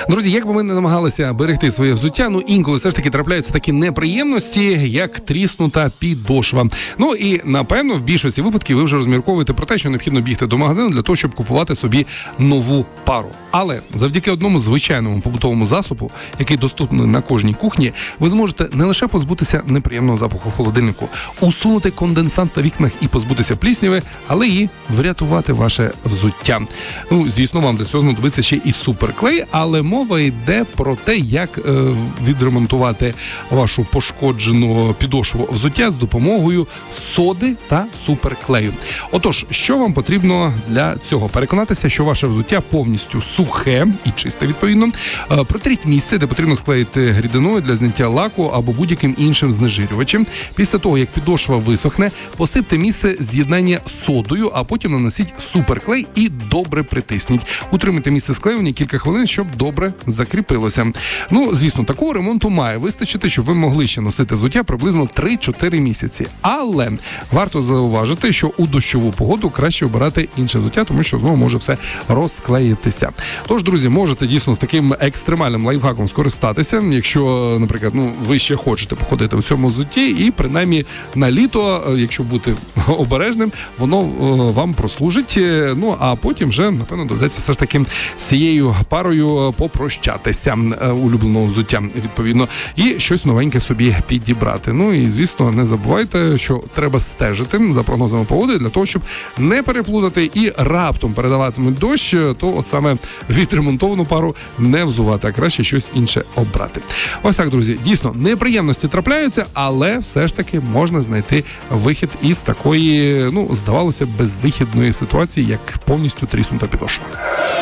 Друзі, як би ми не намагалися берегти своє взуття, інколи все ж таки трапляються такі неприємності, як тріснута підошва. І, напевно, в більшості випадків ви вже розмірковуєте про те, що необхідно бігти до магазину для того, щоб купувати собі нову пару. Але завдяки одному звичайному побутовому засобу, який доступний на кожній кухні, ви зможете не лише позбутися неприємного запаху в холодильнику, усунути конденсант на вікнах і позбутися плісняви, але і врятувати ваше взуття. Звісно, вам для цього знадобиться ще і суперклей, але мова йде про те, як відремонтувати вашу пошкоджену підошву взуття з допомогою соди та суперклею. Отож, що вам потрібно для цього? Переконатися, що ваше взуття повністю сухе і чисте, відповідно. Протріть місце, де потрібно склеїти рідиною для зняття лаку або будь-яким іншим знежирювачем. Після того, як підошва висохне, посипте місце з'єднання содою, а потім нанесіть суперклей і добре притисніть. Утримайте місце склеювання кілька хвилин, щоб добре закріпилося. Звісно, такого ремонту має вистачити, щоб ви могли ще носити взуття приблизно 3-4 місяці. Але варто зауважити, що у дощову погоду краще обирати інше взуття, тому що знову може все розклеїтися. Тож, друзі, можете дійсно з таким екстремальним лайфхаком скористатися, якщо, наприклад, ви ще хочете походити у цьому взутті, і принаймні на літо, якщо бути обережним, воно вам прослужить. А потім вже, напевно, доведеться все ж таки з цією парою попрощатися улюбленого взуття, відповідно, і щось новеньке собі підібрати. І, звісно, не забувайте, що треба стежити за прогнозами погоди для того, щоб не переплутати і раптом передаватимуть дощ, то от саме відремонтовану пару не взувати, а краще щось інше обрати. Ось так, друзі, дійсно, неприємності трапляються, але все ж таки можна знайти вихід із такої, здавалося, безвихідної ситуації, як повністю тріснута підошва.